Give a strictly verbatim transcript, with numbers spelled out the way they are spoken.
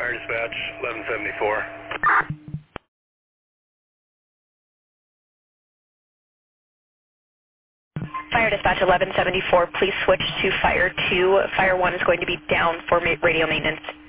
Fire dispatch, eleven seventy-four. Fire dispatch eleven seventy-four, please switch to Fire two. Fire one is going to be down for ma radio maintenance.